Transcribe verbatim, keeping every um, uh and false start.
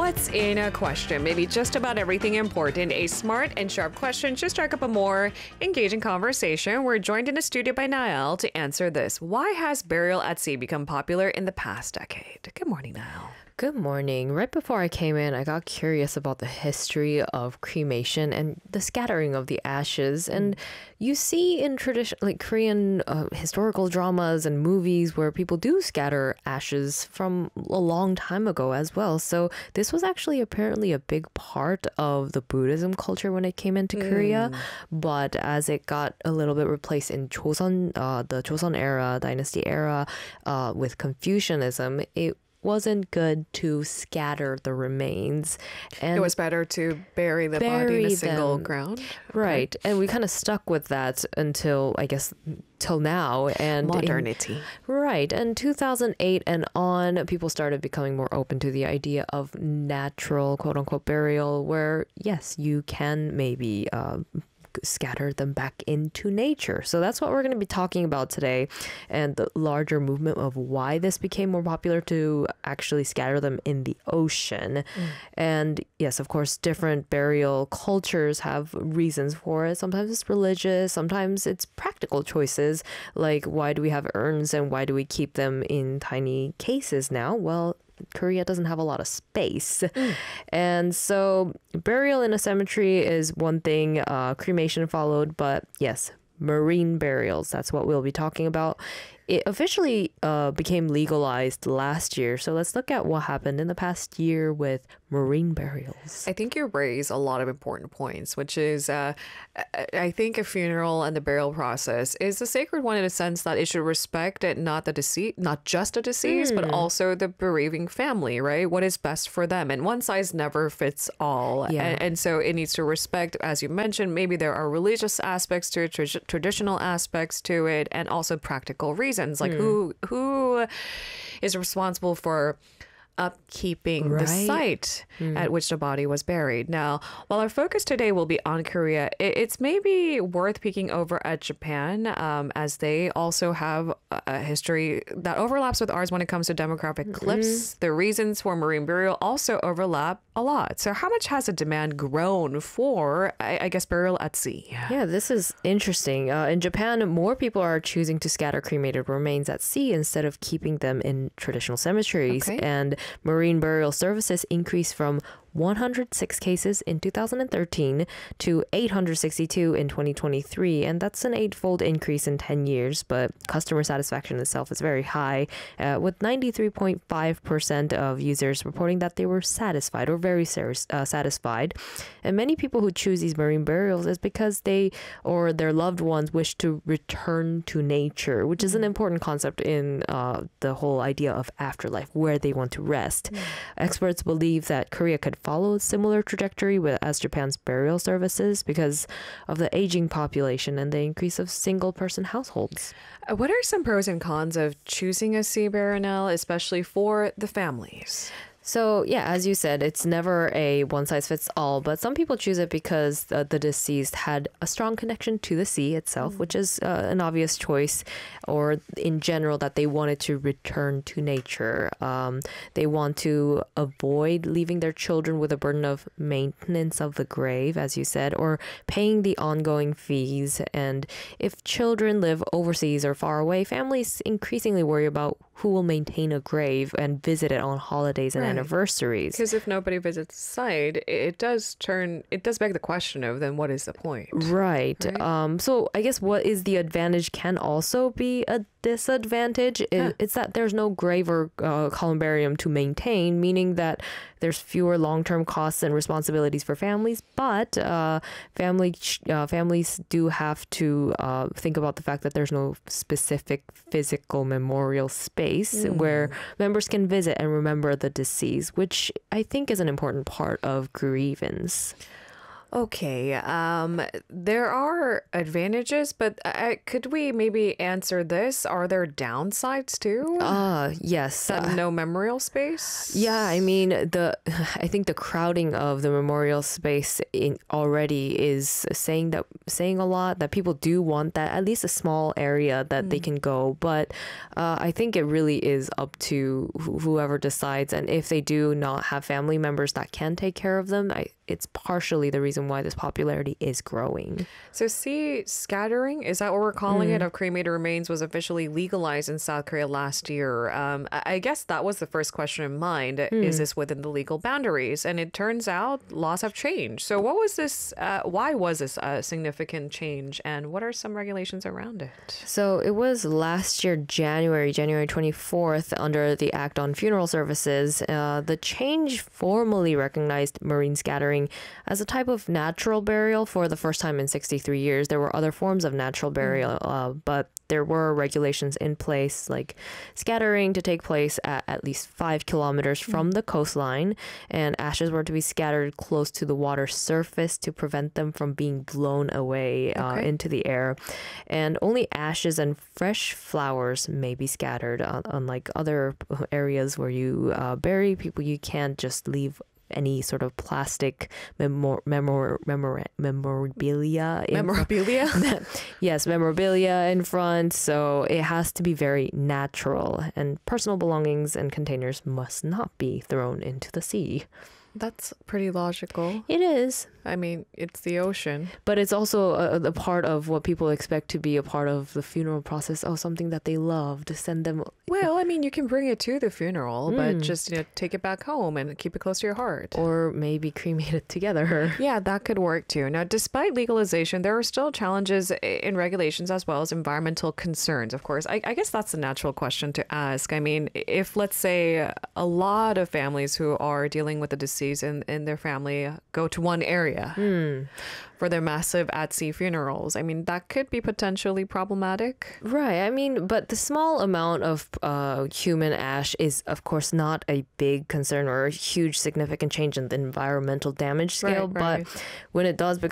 What's in a question? Maybe just about everything important. A smart and sharp question to strike up a more engaging conversation. We're joined in the studio by Niall to answer this. Why has burial at sea become popular in the past decade? Good morning, Niall. Good morning. Right before I came in, I got curious about the history of cremation and the scattering of the ashes. And you see in tradition, like Korean uh, historical dramas and movies where people do scatter ashes from a long time ago as well. So this was actually apparently a big part of the Buddhism culture when it came into mm. Korea. But as it got a little bit replaced in Joseon, uh, the Joseon era, dynasty era, uh, with Confucianism, it wasn't good to scatter the remains. And it was better to bury the bury body in a single them. ground. Right. Okay. And we kind of stuck with that until, I guess, till now. And modernity. In, right. And two thousand eight and on, people started becoming more open to the idea of natural, quote unquote, burial, where, yes, you can maybe uh, scatter them back into nature. So that's what we're going to be talking about today, and the larger movement of why this became more popular to actually scatter them in the ocean. Mm. And yes, of course, different burial cultures have reasons for it. Sometimes it's religious, sometimes it's practical choices, like why do we have urns and why do we keep them in tiny cases now? Well, Korea doesn't have a lot of space. Mm. And so burial in a cemetery is one thing, uh, cremation followed, but yes, marine burials, that's what we'll be talking about. It officially uh, became legalized last year. So let's look at what happened in the past year with marine burials. I think you raise a lot of important points, which is uh, I think a funeral and the burial process is a sacred one in a sense that it should respect it, not the deceased, not just the deceased, mm. but also the bereaving family, right? What is best for them. And one size never fits all. Yeah. And, and so it needs to respect, as you mentioned, maybe there are religious aspects to it, tra traditional aspects to it, and also practical reasons. Like mm. who who is responsible for upkeeping right. the site mm. at which the body was buried. Now, while our focus today will be on Korea, it, it's maybe worth peeking over at Japan, um, as they also have a history that overlaps with ours when it comes to demographic cliffs. Mm. The reasons for marine burial also overlap a lot. So how much has the demand grown for, I, I guess, burial at sea? Yeah, this is interesting. Uh, in Japan, more people are choosing to scatter cremated remains at sea instead of keeping them in traditional cemeteries. Okay. And marine burial services increased from one hundred six cases in two thousand thirteen to eight hundred sixty-two in twenty twenty-three, and that's an eightfold increase in ten years. But customer satisfaction itself is very high, uh, with ninety-three point five percent of users reporting that they were satisfied or very uh, satisfied. And many people who choose these marine burials is because they or their loved ones wish to return to nature, which is an important concept in uh, the whole idea of afterlife, where they want to rest. Mm. Experts believe that Korea could follow a similar trajectory with, as Japan's burial services because of the aging population and the increase of single-person households. Uh, what are some pros and cons of choosing a sea burial, especially for the families? So, yeah, as you said, it's never a one-size-fits-all, but some people choose it because the, the deceased had a strong connection to the sea itself, mm. which is uh, an obvious choice, or in general that they wanted to return to nature. Um, they want to avoid leaving their children with a burden of maintenance of the grave, as you said, or paying the ongoing fees. And if children live overseas or far away, families increasingly worry about who will maintain a grave and visit it on holidays and right. anniversaries. Because if nobody visits the site, it does turn, it does beg the question of then what is the point? Right. right? Um, so I guess what is the advantage can also be a disadvantage. Huh. It's that there's no grave or uh, columbarium to maintain, meaning that there's fewer long-term costs and responsibilities for families, but uh, family uh, families do have to uh, think about the fact that there's no specific physical memorial space mm. where members can visit and remember the deceased, which I think is an important part of grievance. Okay, um, there are advantages, but uh, could we maybe answer this? Are there downsides too? Uh, yes. That uh, no memorial space? Yeah, I mean the I think the crowding of the memorial space in already is saying that saying a lot that people do want that at least a small area that they can go, but uh, I think it really is up to wh- whoever decides, and if they do not have family members that can take care of them, I, it's partially the reason why this popularity is growing. So, see, scattering, is that what we're calling Mm. it, of cremated remains was officially legalized in South Korea last year. Um, I I guess that was the first question in mind. Mm. Is this within the legal boundaries? And it turns out laws have changed. So, what was this? Uh, why was this a significant change? And what are some regulations around it? So it was last year, January, January twenty-fourth, under the Act on Funeral Services. Uh, the change formally recognized marine scattering as a type of natural burial for the first time in sixty-three years. There were other forms of natural burial, uh, but there were regulations in place like scattering to take place at at least five kilometers from the coastline, and ashes were to be scattered close to the water surface to prevent them from being blown away uh, Okay. into the air. And only ashes and fresh flowers may be scattered, uh, unlike other areas where you uh, bury people. You can't just leave any sort of plastic memor- memor- memor- memorabilia in front- Memorabilia? yes, memorabilia in front. So it has to be very natural, and personal belongings and containers must not be thrown into the sea. That's pretty logical. It is, I mean, it's the ocean. but it's also a, a part of what people expect to be a part of the funeral process. Oh, something that they love to send them. Well, I mean, you can bring it to the funeral, but Mm. just, you know, take it back home and keep it close to your heart. Or maybe cremate it together. Yeah, that could work too. Now, despite legalization, there are still challenges i- in regulations as well as environmental concerns, of course. I, I guess that's a natural question to ask. I mean, if, let's say, a lot of families who are dealing with the deceased in, in their family go to one area for their massive at-sea funerals, I mean, that could be potentially problematic. Right. I mean, but the small amount of uh, human ash is, of course, not a big concern or a huge significant change in the environmental damage scale. Right, right. But when it does become